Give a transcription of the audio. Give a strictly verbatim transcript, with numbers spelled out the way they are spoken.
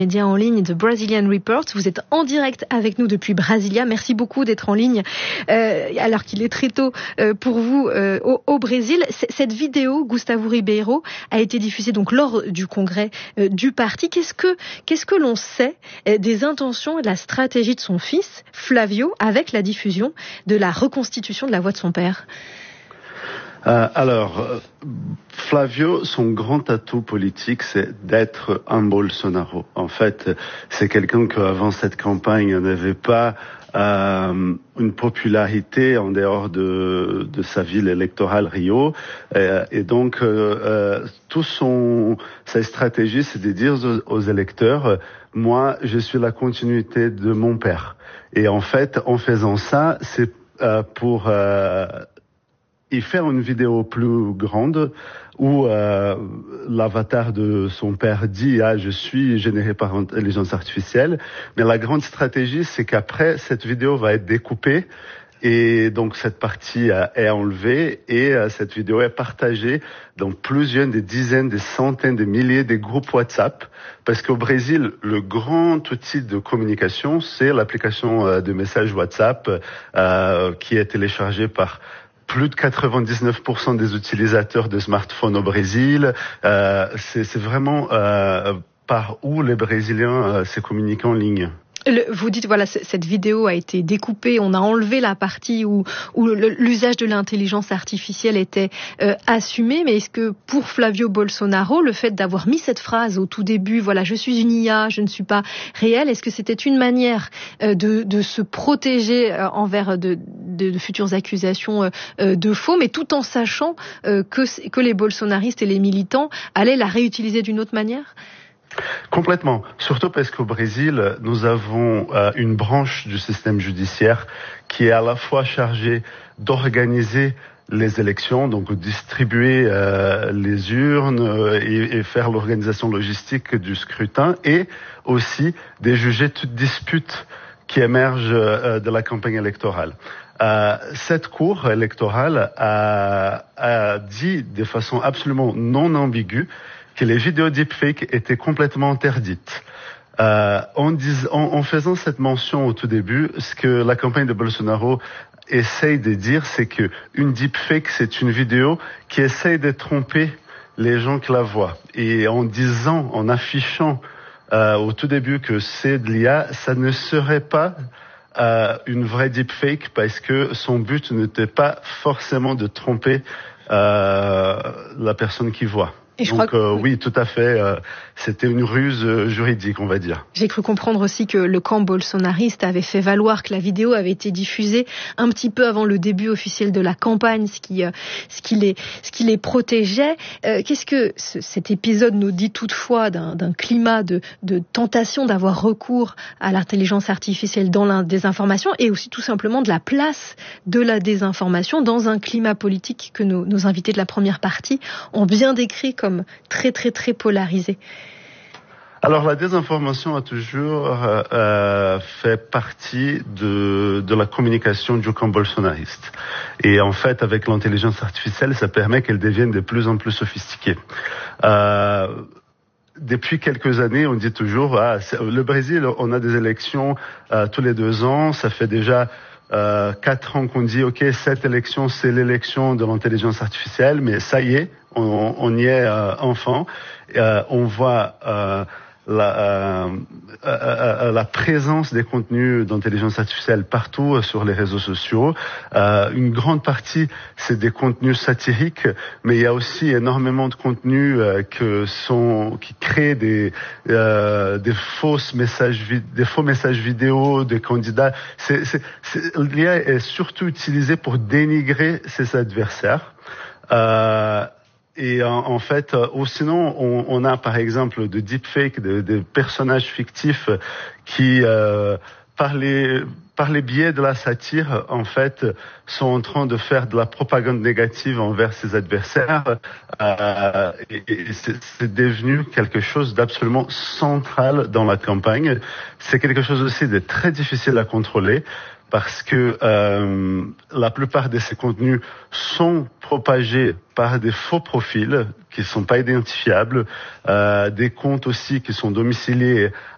Média en ligne The Brazilian Report. Vous êtes en direct avec nous depuis Brasilia. Merci beaucoup d'être en ligne euh, alors qu'il est très tôt euh, pour vous euh, au, au Brésil. C- cette vidéo, Gustavo Ribeiro, a été diffusée donc lors du congrès euh, du parti. Qu'est-ce que qu'est-ce que l'on sait euh, des intentions et de la stratégie de son fils Flavio avec la diffusion de la reconstitution de la voix de son père? Euh, alors, Flavio, son grand atout politique, c'est d'être un Bolsonaro. En fait, c'est quelqu'un qu'avant cette campagne n'avait pas euh, une popularité en dehors de, de sa ville électorale, Rio. Euh, et donc, euh, tout son sa stratégie, c'est de dire aux, aux électeurs, moi, je suis la continuité de mon père. Et en fait, en faisant ça, c'est euh, pour euh, et faire une vidéo plus grande où euh, l'avatar de son père dit « Ah, je suis généré par intelligence artificielle ». Mais la grande stratégie, c'est qu'après, cette vidéo va être découpée et donc cette partie euh, est enlevée et euh, cette vidéo est partagée dans plusieurs, des dizaines, des centaines, des milliers de groupes WhatsApp. Parce qu'au Brésil, le grand outil de communication, c'est l'application euh, de messages WhatsApp euh, qui est téléchargée par plus de quatre-vingt-dix-neuf pour cent des utilisateurs de smartphones au Brésil. Euh, c'est, c'est vraiment euh, par où les Brésiliens euh, se communiquent en ligne. Le, vous dites, voilà, c- cette vidéo a été découpée, on a enlevé la partie où, où le, l'usage de l'intelligence artificielle était euh, assumé, mais est-ce que pour Flavio Bolsonaro, le fait d'avoir mis cette phrase au tout début, voilà, je suis une I A, je ne suis pas réel, est-ce que c'était une manière euh, de, de se protéger euh, envers de, de, de futures accusations euh, de faux, mais tout en sachant euh, que, que les bolsonaristes et les militants allaient la réutiliser d'une autre manière ? Complètement. Surtout parce qu'au Brésil, nous avons euh, une branche du système judiciaire qui est à la fois chargée d'organiser les élections, donc distribuer euh, les urnes euh, et, et faire l'organisation logistique du scrutin, et aussi de juger toute dispute qui émerge euh, de la campagne électorale. Euh, cette cour électorale a, a dit de façon absolument non ambiguë que les vidéos deepfake étaient complètement interdites. Euh, en, dis, en, en faisant cette mention au tout début, ce que la campagne de Bolsonaro essaye de dire, c'est que une deepfake, c'est une vidéo qui essaye de tromper les gens qui la voient. Et en disant, en affichant euh, au tout début que c'est de l'I A, ça ne serait pas euh, une vraie deepfake parce que son but n'était pas forcément de tromper euh, la personne qui voit. Et je Donc crois que, euh, oui. oui, tout à fait, euh, c'était une ruse euh, juridique, on va dire. J'ai cru comprendre aussi que le camp bolsonariste avait fait valoir que la vidéo avait été diffusée un petit peu avant le début officiel de la campagne, ce qui, euh, ce qui, les, ce qui les protégeait. Euh, qu'est-ce que ce, cet épisode nous dit toutefois d'un, d'un climat de, de tentation d'avoir recours à l'intelligence artificielle dans la désinformation et aussi tout simplement de la place de la désinformation dans un climat politique que nos, nos invités de la première partie ont bien décrit comme très très très polarisé? Alors la désinformation a toujours euh, fait partie de, de la communication du camp bolsonariste. Et en fait, avec l'intelligence artificielle, ça permet qu'elle devienne de plus en plus sophistiquée. Euh, Depuis quelques années, on dit toujours, ah, le Brésil, on a des élections euh, tous les deux ans, ça fait déjà euh, quatre ans qu'on dit, ok, cette élection, c'est l'élection de l'intelligence artificielle, mais ça y est, on, on y est euh, enfin. Euh, on voit euh, la, euh, euh, euh, la présence des contenus d'intelligence artificielle partout euh, sur les réseaux sociaux. Euh, une grande partie, c'est des contenus satiriques, mais il y a aussi énormément de contenus euh, que sont, qui créent des, euh, des fausses messages, des faux messages vidéo des candidats. C'est, c'est, c'est, l'I A est surtout utilisée pour dénigrer ses adversaires. Euh, Et en, en fait, ou sinon, on, on a par exemple de deepfakes, de, de personnages fictifs qui, euh, par les par les biais de la satire, en fait, sont en train de faire de la propagande négative envers ses adversaires. Euh, et, et c'est, c'est devenu quelque chose d'absolument central dans la campagne. C'est quelque chose aussi de très difficile à contrôler, parce que euh, la plupart de ces contenus sont propagés par des faux profils qui ne sont pas identifiables, euh, des comptes aussi qui sont domiciliés